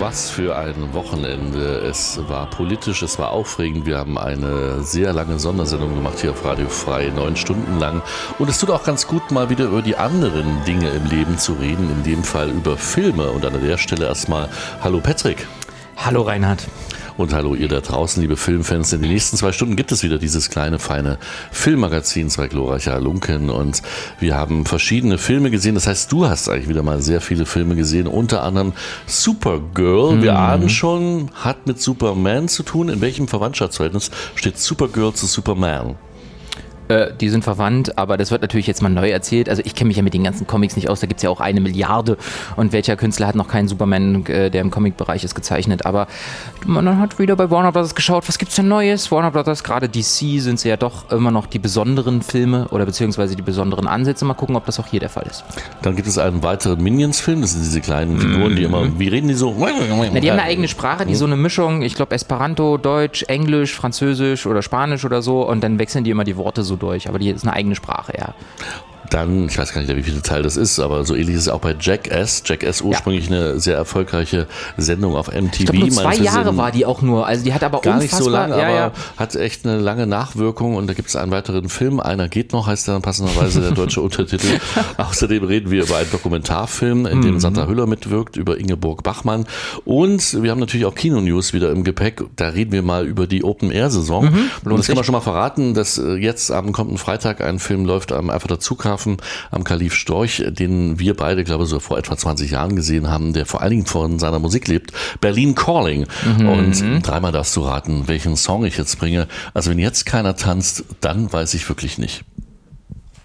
Was für ein Wochenende. Es war politisch, es war aufregend. Wir haben eine sehr lange Sondersendung gemacht hier auf Radio Frei, 9 Stunden lang. Und es tut auch ganz gut, mal wieder über die anderen Dinge im Leben zu reden, in dem Fall über Filme. Und an der Stelle erstmal hallo Patrick. Hallo Reinhard. Und hallo ihr da draußen, liebe Filmfans. In den nächsten 2 Stunden gibt es wieder dieses kleine, feine Filmmagazin, 2 glorreiche Halunken. Und wir haben verschiedene Filme gesehen. Das heißt, du hast eigentlich wieder mal sehr viele Filme gesehen. Unter anderem Supergirl. Wir ahnen schon, hat mit Superman zu tun. In welchem Verwandtschaftsverhältnis steht Supergirl zu Superman? Die sind verwandt, aber das wird natürlich jetzt mal neu erzählt. Also ich kenne mich ja mit den ganzen Comics nicht aus, da gibt es ja auch 1 Milliarde und welcher Künstler hat noch keinen Superman, der im Comic-Bereich ist, gezeichnet. Aber man hat wieder bei Warner Bros. Geschaut, was gibt's denn Neues? Warner Bros., gerade DC, sind sie ja doch immer noch die besonderen Filme oder beziehungsweise die besonderen Ansätze. Mal gucken, ob das auch hier der Fall ist. Dann gibt es einen weiteren Minions-Film, das sind diese kleinen Figuren, die immer, wie reden die so? Na, die haben eine eigene Sprache, die so eine Mischung, ich glaube Esperanto, Deutsch, Englisch, Französisch oder Spanisch oder so und dann wechseln die immer die Worte so durch, aber die ist eine eigene Sprache, ja. Dann, ich weiß gar nicht, wie viel Teil das ist, aber so ähnlich ist es auch bei Jackass. Jackass ursprünglich eine sehr erfolgreiche Sendung auf MTV. Ich glaube, nur 2 Jahre war die auch nur, also die hat aber gar nicht so lange, aber hat echt eine lange Nachwirkung und da gibt es einen weiteren Film, Einer geht noch, heißt dann passenderweise der deutsche Untertitel. Außerdem reden wir über einen Dokumentarfilm, in dem Sandra Hüller mitwirkt, über Ingeborg Bachmann und wir haben natürlich auch Kino-News wieder im Gepäck. Da reden wir mal über die Open-Air-Saison. Und das kann man schon mal verraten, dass jetzt am kommenden Freitag ein Film läuft am Erfurter Zughafen am Kalif Storch, den wir beide, glaube ich, so vor etwa 20 Jahren gesehen haben, der vor allen Dingen von seiner Musik lebt, Berlin Calling. Und 3-mal darfst du raten, welchen Song ich jetzt bringe. Also wenn jetzt keiner tanzt, dann weiß ich wirklich nicht.